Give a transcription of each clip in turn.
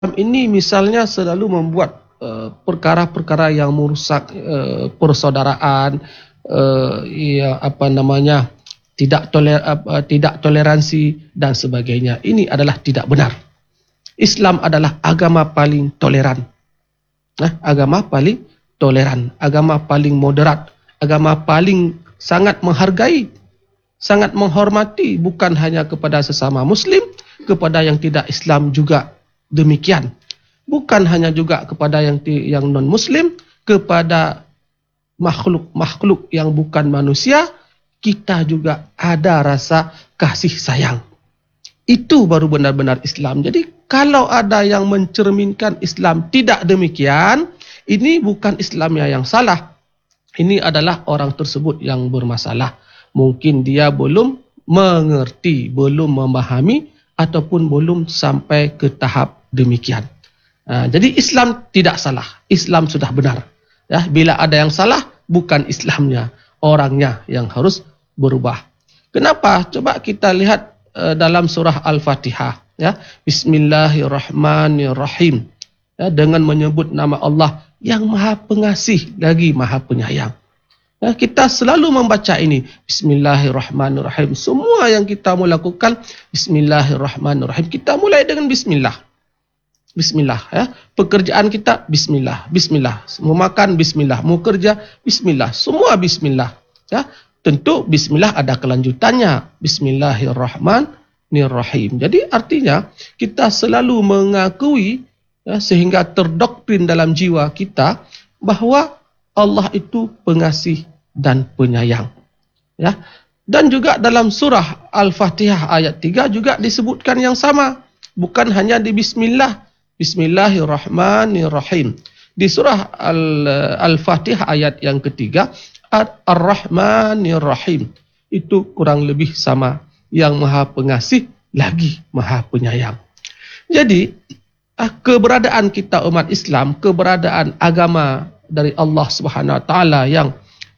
ini misalnya selalu membuat perkara-perkara yang merusak persaudaraan, tidak toleransi dan sebagainya. Ini adalah tidak benar. Islam adalah agama paling toleran. Agama paling toleran, agama paling moderat, agama paling sangat menghargai, sangat menghormati, bukan hanya kepada sesama Muslim, kepada yang tidak Islam juga demikian. Bukan hanya juga kepada yang non-Muslim, kepada makhluk-makhluk yang bukan manusia, kita juga ada rasa kasih sayang. Itu baru benar-benar Islam. Jadi kalau ada yang mencerminkan Islam tidak demikian, ini bukan Islamnya yang salah. Ini adalah orang tersebut yang bermasalah. Mungkin dia belum mengerti, belum memahami, ataupun belum sampai ke tahap demikian. Jadi Islam tidak salah. Islam sudah benar. Ya, bila ada yang salah, bukan Islamnya, orangnya yang harus berubah. Kenapa? Coba kita lihat dalam surah Al-Fatihah. Ya, Bismillahirrahmanirrahim. Ya, dengan menyebut nama Allah yang Maha Pengasih lagi Maha Penyayang. Ya, kita selalu membaca ini. Bismillahirrahmanirrahim. Semua yang kita mau lakukan, Bismillahirrahmanirrahim. Kita mulai dengan Bismillah. Bismillah. Ya. Pekerjaan kita, Bismillah. Bismillah. Mau makan, Bismillah. Mau kerja, Bismillah. Semua Bismillah. Ya. Tentu Bismillah ada kelanjutannya. Bismillahirrahmanirrahim. Jadi artinya kita selalu mengakui, ya, sehingga terdoktrin dalam jiwa kita bahwa Allah itu pengasih dan penyayang. Ya. Dan juga dalam surah Al-Fatihah ayat 3 juga disebutkan yang sama. Bukan hanya di Bismillah. Bismillahirrahmanirrahim. Di surah Al-Fatihah ayat yang ketiga, Ar-Rahmanirrahim. Itu kurang lebih sama. Yang Maha Pengasih lagi Maha Penyayang. Jadi, keberadaan kita umat Islam, keberadaan agama dari Allah Subhanahu Wa Taala yang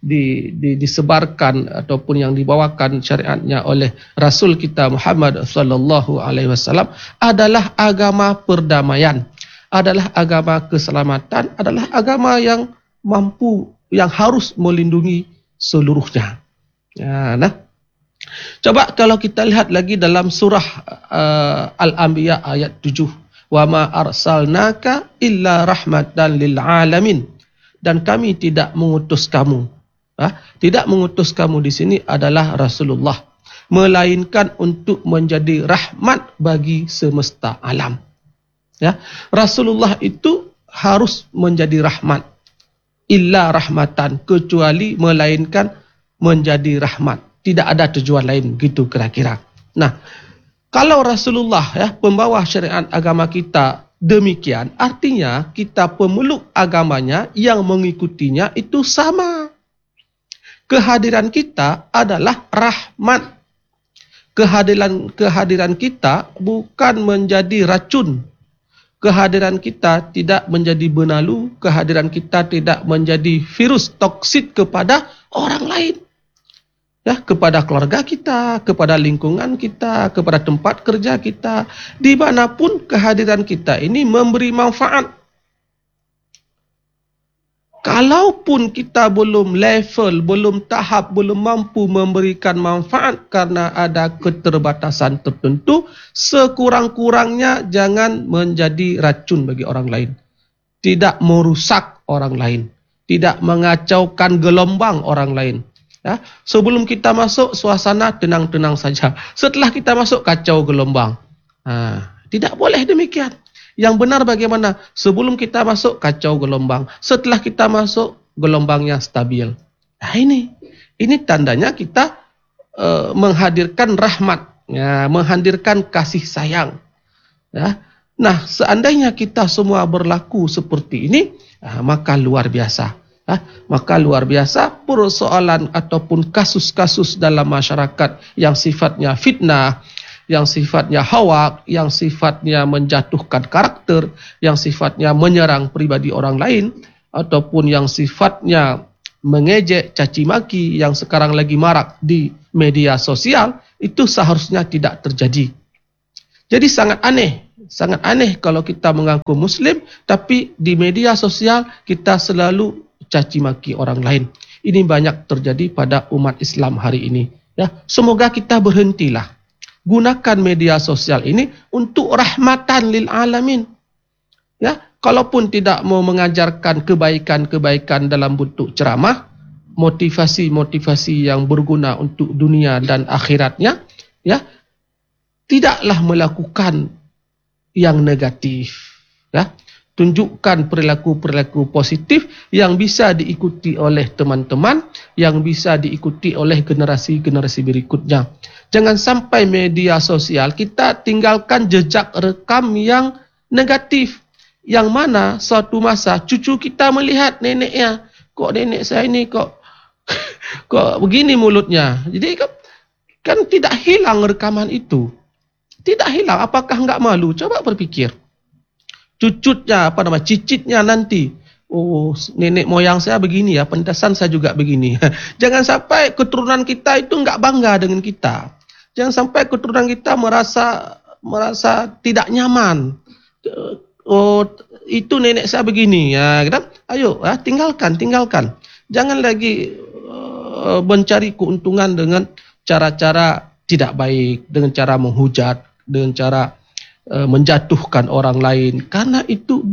disebarkan ataupun yang dibawakan syariatnya oleh Rasul kita Muhammad sallallahu alaihi wasallam adalah agama perdamaian, adalah agama keselamatan, adalah agama yang mampu, yang harus melindungi seluruhnya. Ya, coba kalau kita lihat lagi dalam surah Al-Anbiya ayat 7, wa ma arsalnaka illa rahmatan lil alamin, dan kami tidak mengutus kamu. Tidak mengutus kamu di sini adalah Rasulullah, melainkan untuk menjadi rahmat bagi semesta alam. Ya, Rasulullah itu harus menjadi rahmat. Illa rahmatan, kecuali melainkan menjadi rahmat. Tidak ada tujuan lain, gitu kira-kira. Nah, kalau Rasulullah, ya, pembawa syariat agama kita demikian, artinya kita pemeluk agamanya yang mengikutinya itu sama. Kehadiran kita adalah rahmat. Kehadiran kita bukan menjadi racun. Kehadiran kita tidak menjadi benalu. Kehadiran kita tidak menjadi virus toksik kepada orang lain. Ya, kepada keluarga kita, kepada lingkungan kita, kepada tempat kerja kita. Dimanapun kehadiran kita ini memberi manfaat. Kalaupun kita belum level, belum tahap, belum mampu memberikan manfaat karena ada keterbatasan tertentu, sekurang-kurangnya jangan menjadi racun bagi orang lain. Tidak merusak orang lain. Tidak mengacaukan gelombang orang lain. Ya, sebelum kita masuk, suasana tenang-tenang saja. Setelah kita masuk, kacau gelombang. Tidak boleh demikian. Yang benar bagaimana? Sebelum kita masuk, kacau gelombang. Setelah kita masuk, gelombangnya stabil. Nah, ini tandanya kita menghadirkan rahmat, ya, menghadirkan kasih sayang. Ya. Nah, seandainya kita semua berlaku seperti ini, maka luar biasa. Maka luar biasa persoalan ataupun kasus-kasus dalam masyarakat yang sifatnya fitnah, yang sifatnya hawak, yang sifatnya menjatuhkan karakter, yang sifatnya menyerang pribadi orang lain, ataupun yang sifatnya mengejek, caci maki, yang sekarang lagi marak di media sosial, itu seharusnya tidak terjadi. Jadi sangat aneh Sangat aneh kalau kita mengaku Muslim, tapi di media sosial kita selalu caci maki orang lain. Ini banyak terjadi pada umat Islam hari ini. Ya, semoga kita berhentilah. Gunakan media sosial ini untuk rahmatan lil alamin. Ya, kalaupun tidak mau mengajarkan kebaikan-kebaikan dalam bentuk ceramah, motivasi-motivasi yang berguna untuk dunia dan akhiratnya, ya, tidaklah melakukan yang negatif. Ya, tunjukkan perilaku-perilaku positif yang bisa diikuti oleh teman-teman, yang bisa diikuti oleh generasi-generasi berikutnya. Jangan sampai media sosial kita tinggalkan jejak rekam yang negatif. Yang mana suatu masa cucu kita melihat neneknya, kok nenek saya ini kok begini mulutnya. Jadi kan tidak hilang rekaman itu. Tidak hilang. Apakah enggak malu? Coba berpikir. Cicitnya nanti. Oh, nenek moyang saya begini ya, pendasan saya juga begini. Jangan sampai keturunan kita itu enggak bangga dengan kita. Jangan sampai keturunan kita merasa tidak nyaman. Oh, itu nenek saya begini ya, kan? Ayo, tinggalkan. Jangan lagi mencari keuntungan dengan cara-cara tidak baik, dengan cara menghujat, dengan cara menjatuhkan orang lain, karena itu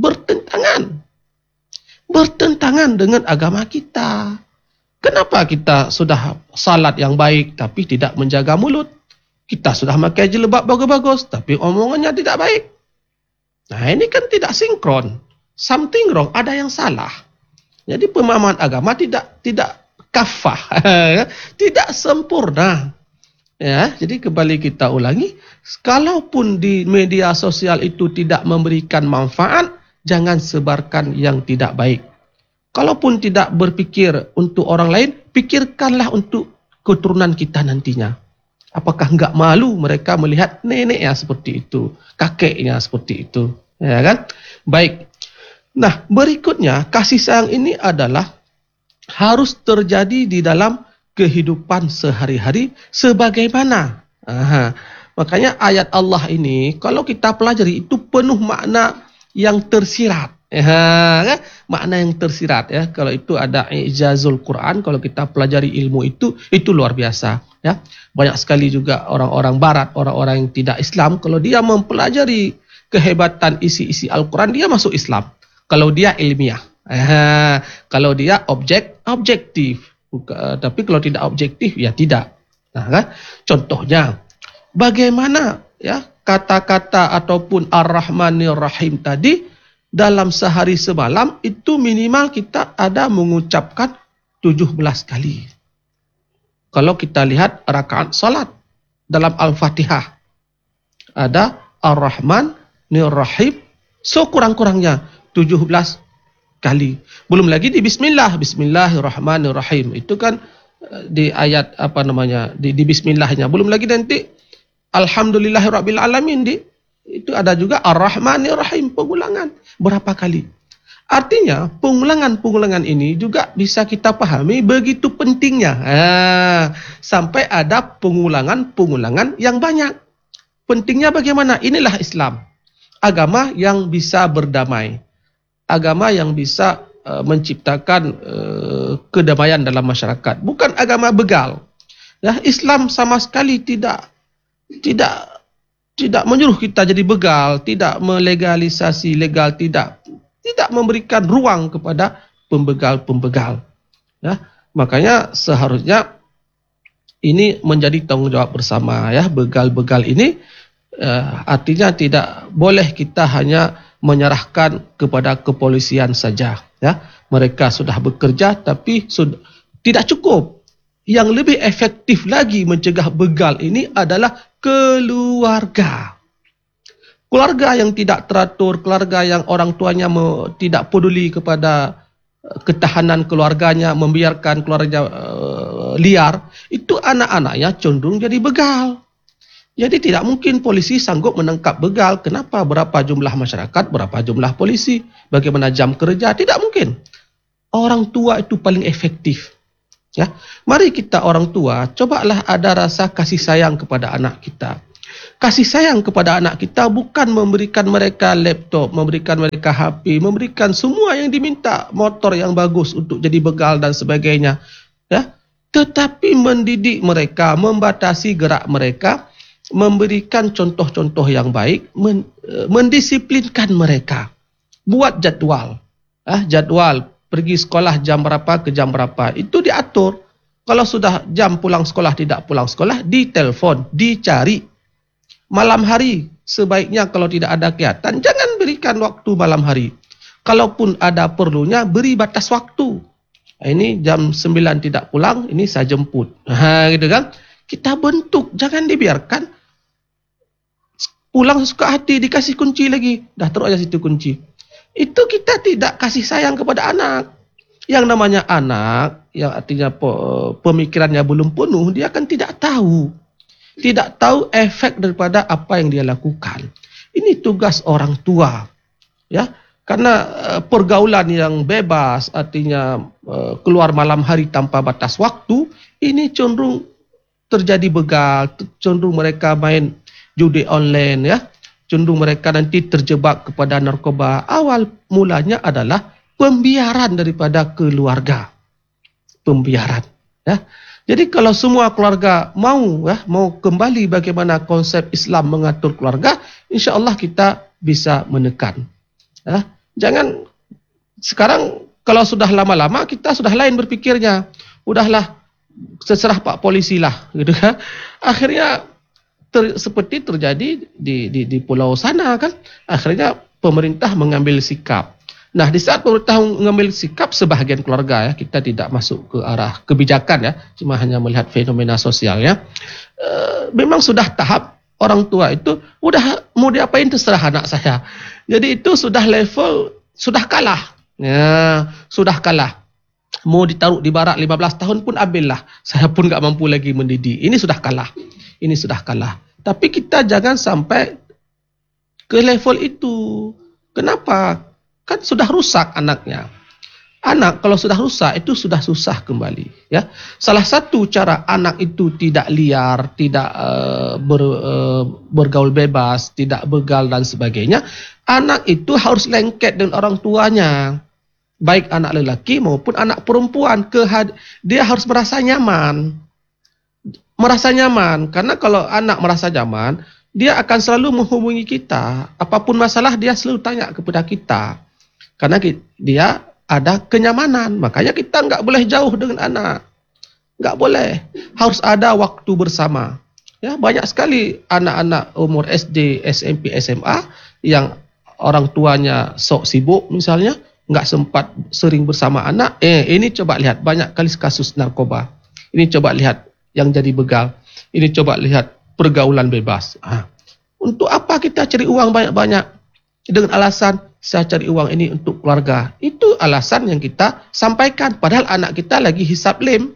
bertentangan dengan agama kita. Kenapa kita sudah salat yang baik tapi tidak menjaga mulut? Kita sudah pakai jilbab bagus-bagus tapi omongannya tidak baik. Nah, ini kan tidak sinkron. Something wrong, ada yang salah. Jadi pemahaman agama tidak kafah, tidak sempurna. Ya, jadi kembali kita ulangi, kalaupun di media sosial itu tidak memberikan manfaat, jangan sebarkan yang tidak baik. Kalaupun tidak berpikir untuk orang lain, pikirkanlah untuk keturunan kita nantinya. Apakah enggak malu mereka melihat neneknya seperti itu, kakeknya seperti itu, ya kan? Baik. Nah, berikutnya kasih sayang ini adalah harus terjadi di dalam kehidupan sehari-hari sebagaimana. Makanya ayat Allah ini kalau kita pelajari itu penuh makna yang tersirat. Makna yang tersirat ya. Kalau itu ada ijazul Quran, kalau kita pelajari ilmu itu luar biasa ya. Banyak sekali juga orang-orang barat, orang-orang yang tidak Islam, kalau dia mempelajari kehebatan isi-isi Al-Quran, dia masuk Islam. Kalau dia ilmiah. Kalau dia objektif. Tapi kalau tidak objektif, ya tidak. Nah, kan? Contohnya, bagaimana ya kata-kata ataupun Ar-Rahmanir Rahim tadi, dalam sehari semalam, itu minimal kita ada mengucapkan 17 kali. Kalau kita lihat rakaat salat dalam Al-Fatihah, ada Ar-Rahmanir Rahim, sekurang-kurangnya 17 kali. Belum lagi di Bismillah, Bismillahirrahmanirrahim. Itu kan di ayat di Bismillahnya. Belum lagi nanti Alhamdulillahirabbil alamin itu ada juga Ar-Rahmanirrahim, pengulangan berapa kali. Artinya pengulangan ini juga bisa kita pahami begitu pentingnya. Sampai ada pengulangan yang banyak. Pentingnya bagaimana? Inilah Islam. Agama yang bisa berdamai. Agama yang bisa menciptakan kedamaian dalam masyarakat. Bukan agama begal. Ya, Islam sama sekali tidak menyuruh kita jadi begal, tidak melegalisasi legal, tidak memberikan ruang kepada pembegal-pembegal. Ya, makanya seharusnya ini menjadi tanggung jawab bersama ya. Begal-begal ini artinya tidak boleh kita hanya menyerahkan kepada kepolisian saja ya. Mereka sudah bekerja tapi tidak cukup. Yang lebih efektif lagi mencegah begal ini adalah keluarga. Keluarga yang tidak teratur, keluarga yang orang tuanya tidak peduli kepada ketahanan keluarganya, membiarkan keluarga liar, itu anak-anaknya cenderung jadi begal. Jadi tidak mungkin polisi sanggup menangkap begal. Kenapa? Berapa jumlah masyarakat, berapa jumlah polisi, bagaimana jam kerja, tidak mungkin. Orang tua itu paling efektif. Ya, mari kita orang tua, cobalah ada rasa kasih sayang kepada anak kita. Kasih sayang kepada anak kita bukan memberikan mereka laptop, memberikan mereka HP, memberikan semua yang diminta, motor yang bagus untuk jadi begal dan sebagainya. Ya, tetapi mendidik mereka, membatasi gerak mereka, memberikan contoh-contoh yang baik, mendisiplinkan mereka. Buat jadual. Jadual pergi sekolah jam berapa ke jam berapa. Itu diatur. Kalau sudah jam pulang sekolah tidak pulang sekolah, ditelepon, dicari. Malam hari sebaiknya kalau tidak ada kegiatan, jangan berikan waktu malam hari. Kalaupun ada perlunya, beri batas waktu. Ini jam 9 tidak pulang, ini saya jemput. Gitu kan? Kita bentuk, jangan dibiarkan. Pulang sesuka hati, dikasih kunci lagi. Dah taruh aja situ kunci. Itu kita tidak kasih sayang kepada anak. Yang namanya anak, yang artinya pemikirannya belum penuh, dia akan tidak tahu. Tidak tahu efek daripada apa yang dia lakukan. Ini tugas orang tua. Ya, karena pergaulan yang bebas, artinya keluar malam hari tanpa batas waktu, ini cenderung terjadi begal, cenderung mereka main judi online, ya. Cenderung mereka nanti terjebak kepada narkoba. Awal mulanya adalah pembiaran daripada keluarga. Pembiaran, ya. Jadi kalau semua keluarga mau kembali bagaimana konsep Islam mengatur keluarga, insya-Allah kita bisa menekan. Ya. Jangan sekarang kalau sudah lama-lama kita sudah lain berpikirnya. Udahlah terserah Pak polisi lah, gitu kan. Akhirnya seperti terjadi di pulau sana kan. Akhirnya pemerintah mengambil sikap. Nah, di saat pemerintah mengambil sikap, sebahagian keluarga, ya, kita tidak masuk ke arah kebijakan, ya, cuma hanya melihat fenomena sosialnya. Memang sudah tahap orang tua itu udah mau diapain terserah anak saya. Jadi itu sudah level sudah kalah. Ya, sudah kalah. Mau ditaruh di barak 15 tahun pun ambillah. Saya pun enggak mampu lagi mendidik. Ini sudah kalah. Ini sudah kalah. Tapi kita jangan sampai ke level itu. Kenapa? Kan sudah rusak anaknya. Anak kalau sudah rusak itu sudah susah kembali. Ya, salah satu cara anak itu tidak liar, tidak bergaul bebas, tidak begal dan sebagainya. Anak itu harus lengket dengan orang tuanya, baik anak lelaki maupun anak perempuan. Dia harus merasa nyaman, karena kalau anak merasa nyaman, dia akan selalu menghubungi kita. Apapun masalah dia selalu tanya kepada kita. Karena dia ada kenyamanan. Makanya kita enggak boleh jauh dengan anak. Enggak boleh. Harus ada waktu bersama. Ya, banyak sekali anak-anak umur SD, SMP, SMA yang orang tuanya sok sibuk misalnya, enggak sempat sering bersama anak. Ini coba lihat banyak kali kasus narkoba. Ini coba lihat yang jadi begal. Ini coba lihat pergaulan bebas. Untuk apa kita cari uang banyak-banyak dengan alasan saya cari uang ini untuk keluarga? Itu alasan yang kita sampaikan. Padahal anak kita lagi hisap lem.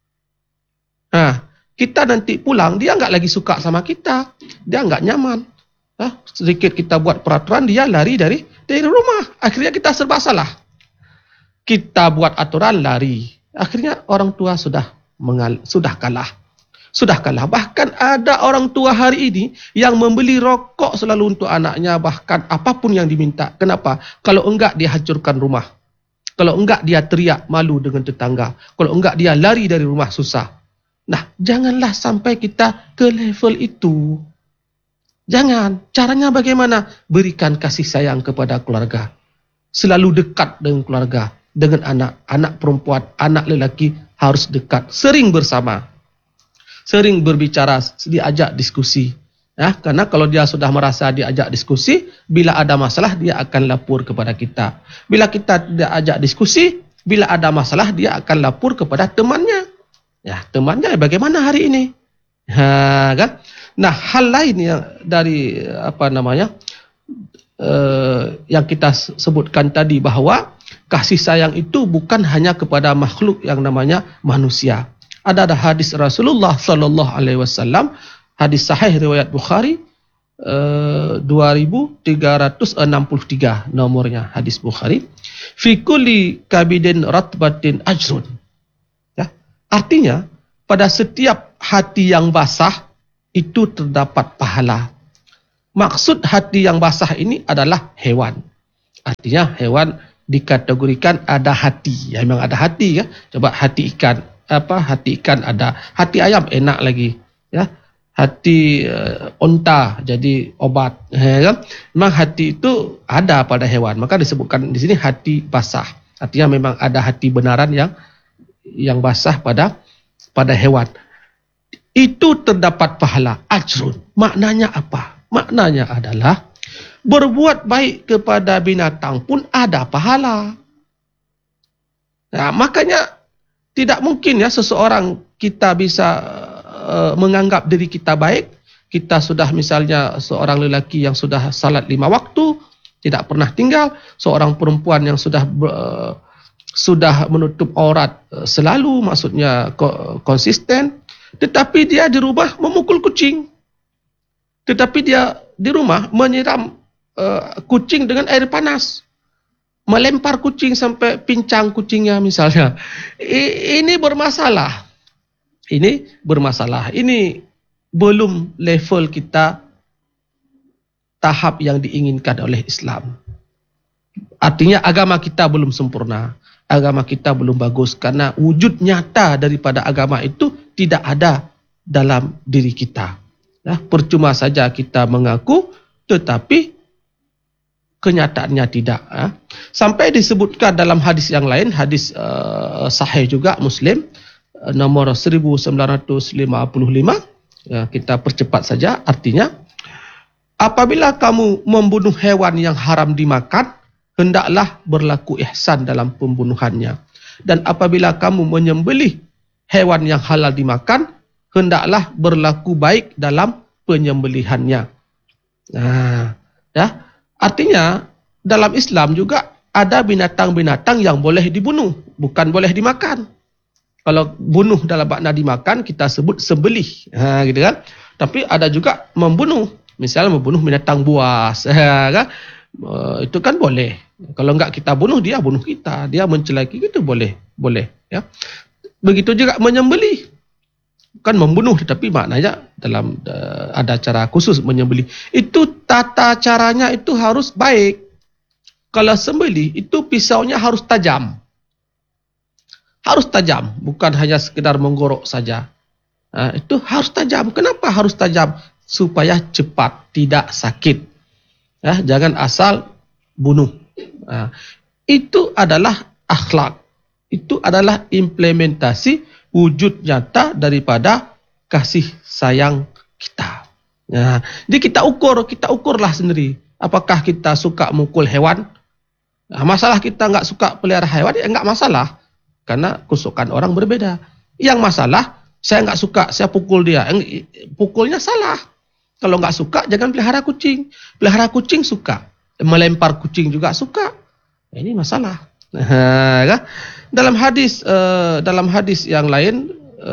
Kita nanti pulang, dia enggak lagi suka sama kita. Dia enggak nyaman. Sedikit kita buat peraturan, dia lari dari rumah. Akhirnya kita serba salah. Kita buat aturan, lari. Akhirnya orang tua sudah kalah. Sudah kalah. Bahkan ada orang tua hari ini yang membeli rokok selalu untuk anaknya, bahkan apapun yang diminta. Kenapa? Kalau enggak dia hancurkan rumah. Kalau enggak dia teriak malu dengan tetangga. Kalau enggak dia lari dari rumah susah. Nah, janganlah sampai kita ke level itu. Jangan. Caranya bagaimana? Berikan kasih sayang kepada keluarga. Selalu dekat dengan keluarga. Dengan anak perempuan, anak lelaki harus dekat. Sering bersama. Sering berbicara, diajak diskusi. Ya, karena kalau dia sudah merasa diajak diskusi, bila ada masalah dia akan lapor kepada kita. Bila kita tidak ajak diskusi, bila ada masalah dia akan lapor kepada temannya. Ya, temannya bagaimana hari ini? Kan? Nah, hal lain yang dari yang kita sebutkan tadi bahwa kasih sayang itu bukan hanya kepada makhluk yang namanya manusia. Ada hadis Rasulullah sallallahu alaihi wasallam, hadis sahih riwayat Bukhari 2363 nomornya hadis Bukhari. Fi kulli kabidin ratbatin ajrun. Ya, artinya pada setiap hati yang basah itu terdapat pahala. Maksud hati yang basah ini adalah hewan. Artinya hewan dikategorikan ada hati. Ya, memang ada hati ya. Coba hati ikan, hati ikan ada, hati ayam enak lagi ya. Hati unta jadi obat ya kan? Memang hati itu ada pada hewan. Maka disebutkan di sini hati basah. Artinya memang ada hati benaran yang basah pada hewan. Itu terdapat pahala ajrun. Maknanya apa? Maknanya adalah berbuat baik kepada binatang pun ada pahala. Nah, makanya tidak mungkin ya seseorang kita bisa menganggap diri kita baik. Kita sudah misalnya seorang lelaki yang sudah salat 5 waktu, tidak pernah tinggal, seorang perempuan yang sudah menutup aurat selalu, maksudnya konsisten, tetapi dia di rumah memukul kucing. Tetapi dia di rumah menyiram kucing dengan air panas. Melempar kucing sampai pincang kucingnya misalnya. Ini bermasalah. Ini bermasalah. Ini belum level kita tahap yang diinginkan oleh Islam. Artinya agama kita belum sempurna. Agama kita belum bagus karena wujud nyata daripada agama itu tidak ada dalam diri kita. Ya, percuma saja kita mengaku tetapi kenyataannya tidak. Ya. Sampai disebutkan dalam hadis yang lain, hadis sahih juga Muslim, nomor 1955. Ya, kita percepat saja. Artinya, apabila kamu membunuh hewan yang haram dimakan, hendaklah berlaku ihsan dalam pembunuhannya. Dan apabila kamu menyembelih hewan yang halal dimakan, hendaklah berlaku baik dalam penyembelihannya. Nah, ya. Artinya, dalam Islam juga ada binatang-binatang yang boleh dibunuh, bukan boleh dimakan. Kalau bunuh dalam makna dimakan, kita sebut sembelih. Gitu kan? Tapi ada juga membunuh. Misalnya membunuh binatang buas. Kan? Itu kan boleh. Kalau enggak kita bunuh, dia bunuh kita. Dia mencelaki kita, boleh. Ya. Begitu juga menyembelih. Kan membunuh, tetapi maknanya dalam ada cara khusus menyembelih. Itu tata caranya itu harus baik. Kalau sembelih, itu pisaunya harus tajam. Harus tajam, bukan hanya sekedar menggorok saja. Itu harus tajam. Kenapa harus tajam? Supaya cepat, tidak sakit. Ya, jangan asal bunuh. Itu adalah akhlak. Itu adalah implementasi wujud nyata daripada kasih sayang kita. Jadi kita ukurlah sendiri. Apakah kita suka mukul hewan? Masalah kita enggak suka pelihara hewan, ya enggak masalah. Karena kesukaan orang berbeda. Yang masalah, saya enggak suka, saya pukul dia. Pukulnya salah. Kalau enggak suka, jangan pelihara kucing. Pelihara kucing suka. Melempar kucing juga suka. Ini masalah. Dalam hadis yang lain,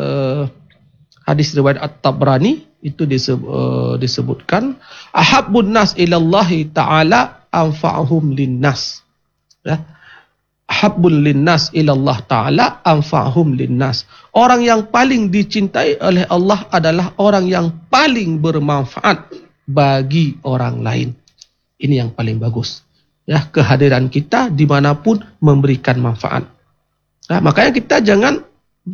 hadis riwayat At-Tabrani, itu disebutkan, ahabbun nas ilallahi ta'ala anfa'uhum linnas. Ya. Habbul linnas ilallah ta'ala anfa'hum linnas. Orang yang paling dicintai oleh Allah adalah orang yang paling bermanfaat bagi orang lain. Ini yang paling bagus. Ya, kehadiran kita dimanapun memberikan manfaat. Nah, makanya kita jangan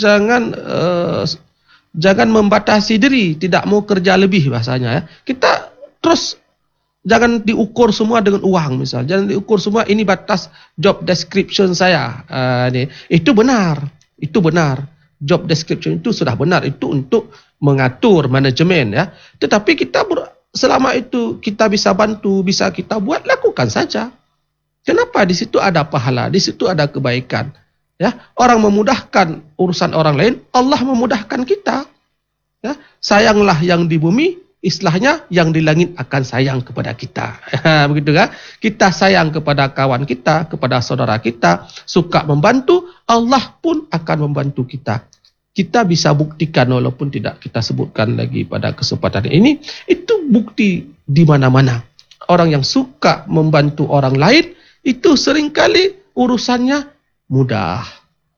membatasi diri, tidak mau kerja lebih bahasanya. Ya. Kita terus jangan diukur semua dengan uang misal. Jangan diukur semua ini batas job description saya. Itu benar. Job description itu sudah benar. Itu untuk mengatur manajemen ya. Tetapi kita selama itu kita bisa bantu, bisa kita buat, lakukan saja. Kenapa? Di situ ada pahala, di situ ada kebaikan. Ya, orang memudahkan urusan orang lain, Allah memudahkan kita. Ya, sayanglah yang di bumi, istilahnya yang di langit akan sayang kepada kita. Begitu kan? Kita sayang kepada kawan kita, kepada saudara kita, suka membantu, Allah pun akan membantu kita. Kita bisa buktikan walaupun tidak kita sebutkan lagi pada kesempatan ini, itu bukti di mana-mana. Orang yang suka membantu orang lain, itu seringkali urusannya mudah.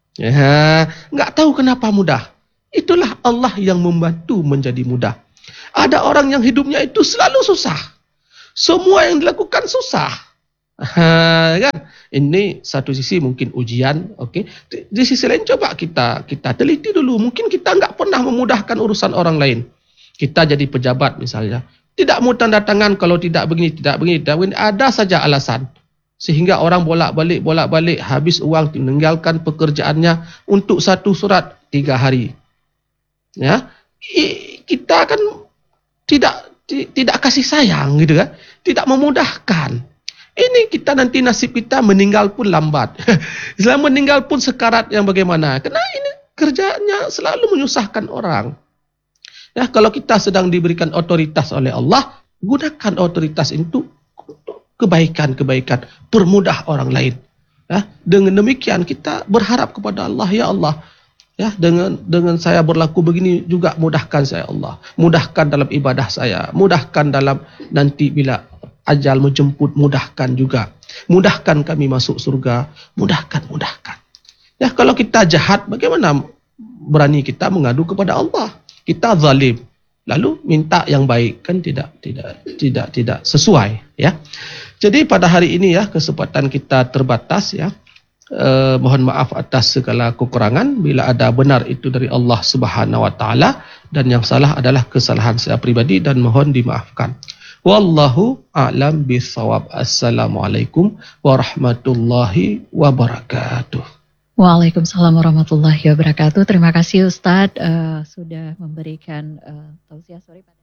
Ya, enggak tahu kenapa mudah. Itulah Allah yang membantu menjadi mudah. Ada orang yang hidupnya itu selalu susah. Semua yang dilakukan susah. Kan? Ini satu sisi mungkin ujian, okey. Di sisi lain coba kita teliti dulu. Mungkin kita enggak pernah memudahkan urusan orang lain. Kita jadi pejabat misalnya, tidak mau tanda tangan kalau tidak begini. Ada saja alasan. Sehingga orang bolak-balik habis uang meninggalkan pekerjaannya untuk satu surat 3 hari. Ya. Kita kan tidak kasih sayang gitu kan. Tidak memudahkan. Ini kita nanti nasib kita meninggal pun lambat. Selama meninggal pun sekarat yang bagaimana? Karena ini kerjanya selalu menyusahkan orang. Ya, kalau kita sedang diberikan otoritas oleh Allah, gunakan otoritas itu untuk kebaikan-kebaikan, permudah orang lain. Ya, dengan demikian kita berharap kepada Allah, ya Allah, ya, dengan saya berlaku begini juga mudahkan saya Allah. Mudahkan dalam ibadah saya, mudahkan dalam nanti bila ajal menjemput, mudahkan juga. Mudahkan kami masuk surga, mudahkan. Ya, kalau kita jahat, bagaimana berani kita mengadu kepada Allah? Kita zalim, lalu minta yang baik, kan tidak sesuai, ya. Jadi pada hari ini ya, kesempatan kita terbatas ya. Mohon maaf atas segala kekurangan. Bila ada benar itu dari Allah Subhanahu wa taala dan yang salah adalah kesalahan saya pribadi dan mohon dimaafkan. Wallahu a'lam bishawab. Assalamualaikum warahmatullahi wabarakatuh. Waalaikumsalam warahmatullahi wabarakatuh. Terima kasih Ustadz sudah memberikan tausiah sore pada